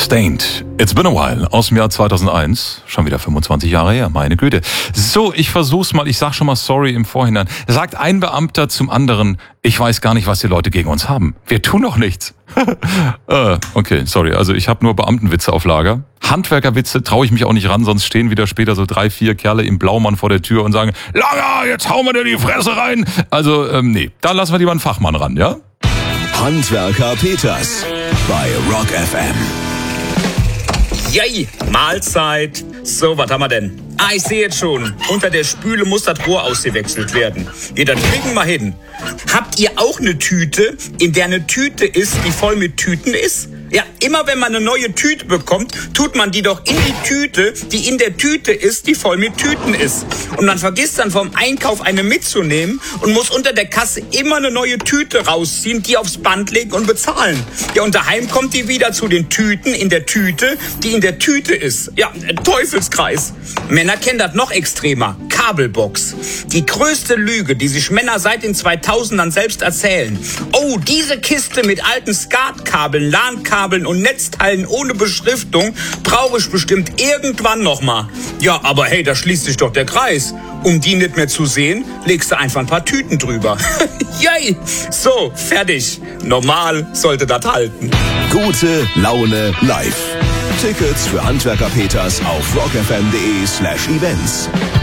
Stained. It's been a while. Aus dem Jahr 2001. Schon wieder 25 Jahre her. Meine Güte. So, ich versuch's mal. Ich sag schon mal sorry im Vorhinein. Sagt ein Beamter zum anderen, ich weiß gar nicht, was die Leute gegen uns haben. Wir tun doch nichts. Okay, sorry. Also ich habe nur Beamtenwitze auf Lager. Handwerkerwitze traue ich mich auch nicht ran, sonst stehen wieder später so 3, 4 Kerle im Blaumann vor der Tür und sagen, Langer, jetzt hauen wir dir die Fresse rein. Also, nee, da lassen wir lieber einen Fachmann ran, ja? Handwerker Peters bei Rock FM. Yay, Mahlzeit. So, was haben wir denn? Ich sehe jetzt schon. Unter der Spüle muss das Rohr ausgewechselt werden. Ja, dann kriegen wir hin. Habt ihr auch eine Tüte, in der eine Tüte ist, die voll mit Tüten ist? Ja, immer wenn man eine neue Tüte bekommt, tut man die doch in die Tüte, die in der Tüte ist, die voll mit Tüten ist. Und man vergisst dann vom Einkauf eine mitzunehmen und muss unter der Kasse immer eine neue Tüte rausziehen, die aufs Band legen und bezahlen. Ja, und daheim kommt die wieder zu den Tüten in der Tüte, die in der Tüte ist. Ja, Teufelskreis. Männer kennen das noch extremer. Kabelbox. Die größte Lüge, die sich Männer seit den 2000ern selbst erzählen. Oh, diese Kiste mit alten Skatkabeln, LAN-Kabeln und Netzteilen ohne Beschriftung brauche ich bestimmt irgendwann noch mal. Ja, aber hey, da schließt sich doch der Kreis. Um die nicht mehr zu sehen, legst du einfach ein paar Tüten drüber. Yay! So, fertig. Normal sollte das halten. Gute Laune live. Tickets für Handwerker Peters auf rockfm.de/events.